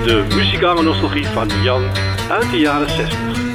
de muzikale nostalgie van Jan uit de jaren 60.